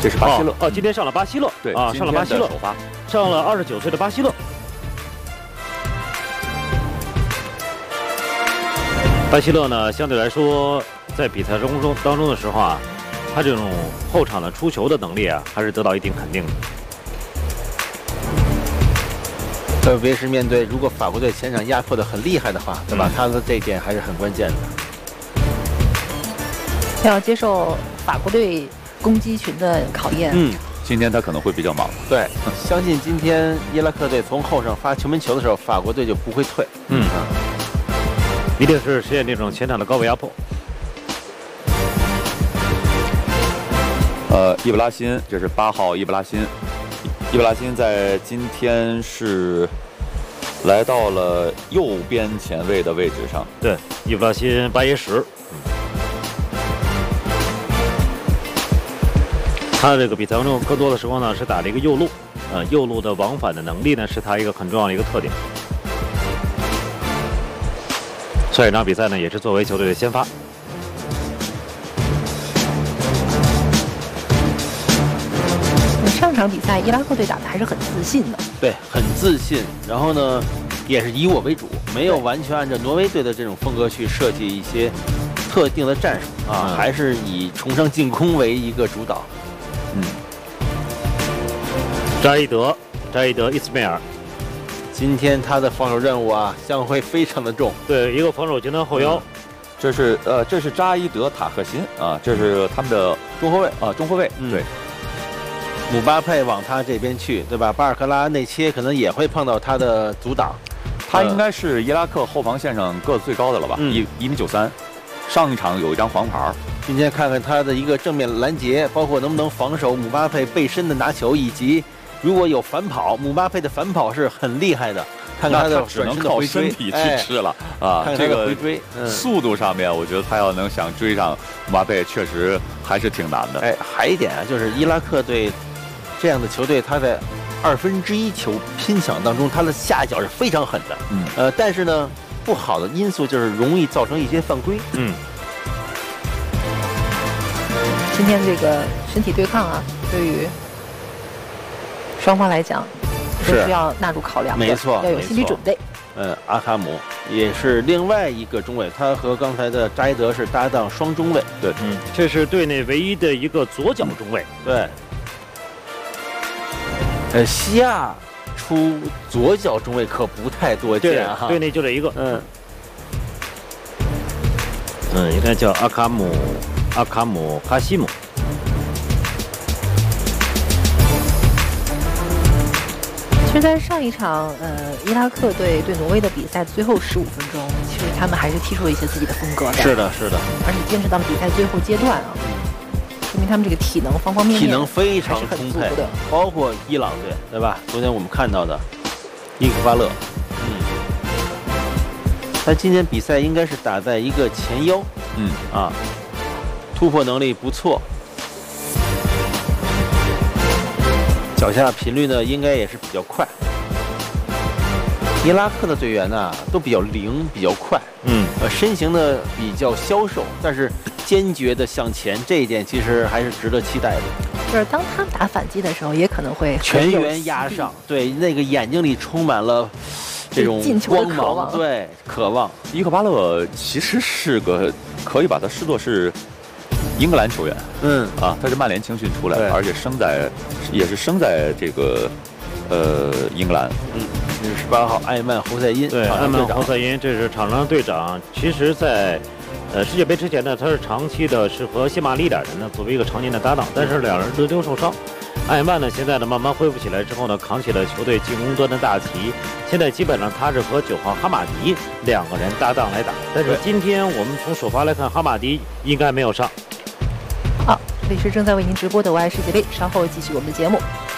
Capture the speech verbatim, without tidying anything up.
这是巴西勒哦，哦今天上了巴西勒， 对啊，上了巴西勒首发， 上了二十九岁的巴西勒。巴西勒呢，相对来说，在比赛中中当中的时候啊，他这种后场的出球的能力啊，还是得到一定肯定的。 特别是面对如果法国队前场压迫的很厉害的话，对吧？嗯、他的这一点还是很关键的。 他要接受法国队攻击群的考验。 嗯，今天他可能会比较忙。 对，相信今天伊拉克队从后场发球门球的时候，法国队就不会退。 嗯。嗯一定是实现这种前场的高位压迫。 呃，伊布拉辛，这是八号伊布拉辛。伊布拉辛在今天是来到了右边前卫的位置上。 对，伊布拉辛八爷十。他这个比赛当中更多的时候呢是打了一个右路，呃，右路的往返的能力呢是他一个很重要的一个特点。上一场比赛呢，也是作为球队的先发。 上场比赛，伊拉克队打的还是很自信的。 对，很自信。然后呢，也是以我为主，没有完全按照挪威队的这种风格去设计一些特定的战术啊，嗯、还是以崇尚进攻为一个主导。 嗯。 扎伊德，扎伊德伊斯梅尔。 今天他的防守任务啊，将会非常的重。 对，一个防守型的后腰，嗯、 这是呃，这是扎伊德塔克辛啊，这是他们的中后卫啊，中后卫。嗯、对， 姆巴佩往他这边去，对吧？巴尔克拉内切可能也会碰到他的阻挡。 他应该是伊拉克后防线上个子最高的了吧？一一米九三，上一场有一张黄牌。 今天看看他的一个正面拦截，包括能不能防守姆巴佩背身的拿球，以及。如果有反跑，姆巴佩的反跑是很厉害的。看看他的只能靠身体去吃了、哎、啊！ 看看这个回追、 嗯、速度上面，我觉得他要能想追上姆巴佩，确实还是挺难的。 哎，还一点啊，就是伊拉克队这样的球队，他在二分之一球拼抢当中，他的下脚是非常狠的。 嗯， 呃，但是呢，不好的因素就是容易造成一些犯规。 嗯， 今天这个身体对抗啊，对于双方来讲，都是要纳入考量的， 没错， 要有心理准备。 嗯，阿卡姆也是另外一个中卫，他和刚才的扎伊德是搭档双中卫。 对， 嗯，这是队内唯一的一个左脚中卫。 对，呃，西亚出左脚中卫可不太多见哈， 队内就这一个。 嗯， 嗯，应该叫阿卡姆，阿卡姆卡西姆。 其实，在上一场呃伊拉克队对挪威的比赛最后十五分钟，其实他们还是踢出了一些自己的风格的。 是的，是的， 而且坚持到了比赛最后阶段啊，说明他们这个体能方方面面体能非常充沛的， 包括伊朗队，对吧？昨天我们看到的伊克巴勒，嗯，他今天比赛应该是打在一个前腰， 嗯啊，突破能力不错。脚下频率呢，应该也是比较快。伊拉克的队员呢，都比较灵，比较快， 嗯， 呃，身形呢比较消瘦，但是坚决的向前，这一点其实还是值得期待的。 就是当他们打反击的时候，也可能会全员压上，对，那个眼睛里充满了这种光芒，对，渴望。 伊克巴勒其实是个可以把他视作是英格兰球员， 嗯啊，他是曼联青训出来的，而且生在也是生在这个呃英格兰。 嗯，十八号艾曼侯赛因， 对，艾曼侯赛因，这是场上队长。其实，在呃世界杯之前呢，他是长期的是和谢马利两人呢作为一个常年的搭档，但是两人轮流受伤。艾曼呢，现在呢慢慢恢复起来之后呢，扛起了球队进攻端的大旗。现在基本上他是和九号哈马迪两个人搭档来打，但是今天我们从首发来看，哈马迪应该没有上。 好，这里是正在为您直播的《我爱世界杯》，稍后继续我们的节目。